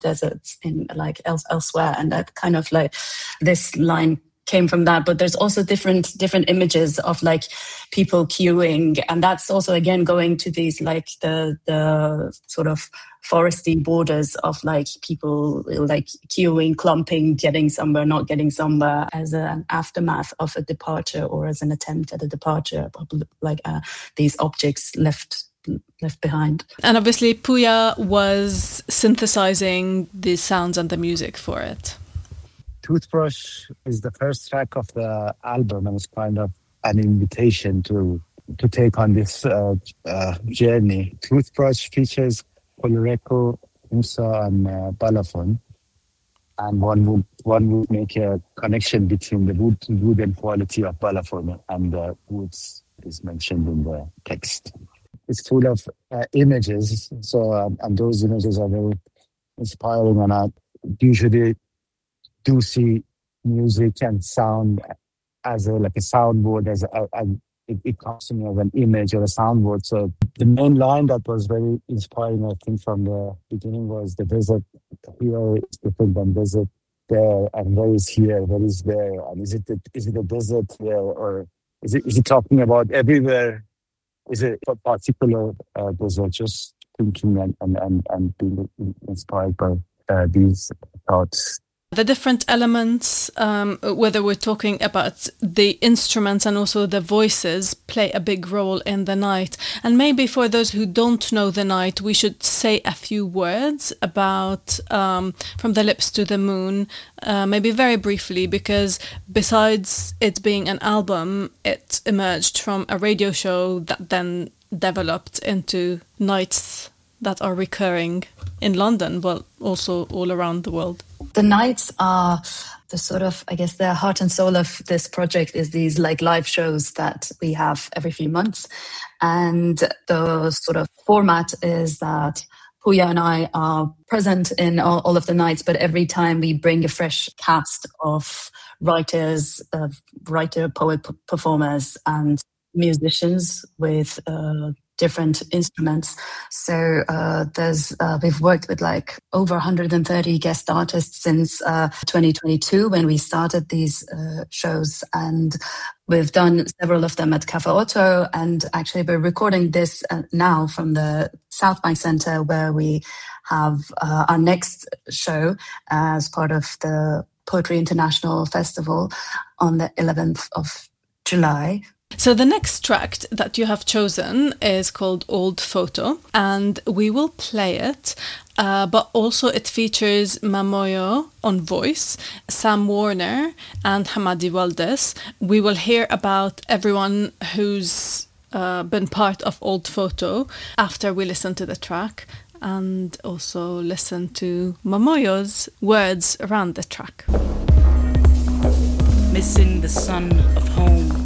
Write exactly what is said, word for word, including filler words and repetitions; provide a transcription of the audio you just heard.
deserts in like else, elsewhere. And that kind of like this line came from that. But there's also different different images of like people queuing, and that's also again going to these like the the sort of foresty borders of like people like queuing, clumping, getting somewhere, not getting somewhere, as an aftermath of a departure or as an attempt at a departure, like uh, these objects left left behind. And obviously Puya was synthesizing the sounds and the music for it. Toothbrush is the first track of the album, and it's kind of an invitation to to take on this uh, uh, journey. Toothbrush features Poloreko, Musa, and uh, Balafon, and one would one would make a connection between the wood wooden quality of Balafon and the woods is mentioned in the text. It's full of uh, images, so um, and those images are very inspiring, and I usually do see music and sound as a like a soundboard, as a, a it, it comes to me as an image or a soundboard. So the main line that was very inspiring, I think, from the beginning was the desert here is different than desert there, and where is here, where is there, and is it the, is it a desert there, or is it is it talking about everywhere? Is it a particular uh, desert? Just thinking and and and, and being inspired by uh, these thoughts. The different elements, um, whether we're talking about the instruments and also the voices, play a big role in The Night. And maybe for those who don't know The Night, we should say a few words about um, From the Lips to the Moon, uh, maybe very briefly, because besides it being an album, it emerged from a radio show that then developed into nights that are recurring in London, but also all around the world. The nights are the sort of, I guess, the heart and soul of this project is these like live shows that we have every few months. And the sort of format is that Puya and I are present in all, all of the nights, but every time we bring a fresh cast of writers, uh, writer, poet, p- performers, and musicians with uh, different instruments. So uh, there's uh, we've worked with like over one hundred thirty guest artists since uh, twenty twenty-two when we started these uh, shows, and we've done several of them at Cafe Otto. And actually, we're recording this uh, now from the South Bank Centre, where we have uh, our next show as part of the Poetry International Festival on the eleventh of July. So the next track that you have chosen is called Old Photo, and we will play it, uh, but also it features Mamoyo on voice, Sam Warner and Hamadi Waldes. We will hear about everyone who's uh, been part of Old Photo after we listen to the track, and also listen to Mamoyo's words around the track. Missing the sun of home,